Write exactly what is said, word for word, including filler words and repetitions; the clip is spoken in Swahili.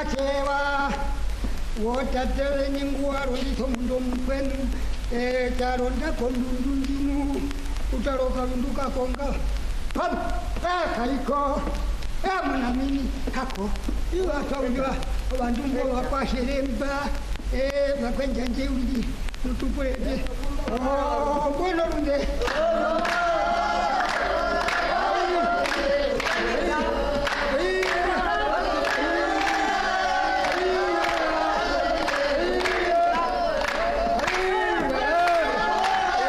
chewa wotatele ninguaro nditomundo mpenu e taronda kondundu ndimu utaloka lunduka konga pam kaiko e mwanamini hako iwa taundiwa wandungo wakwasheremba e bakwenja njeuli nutupulete oh bueno lunde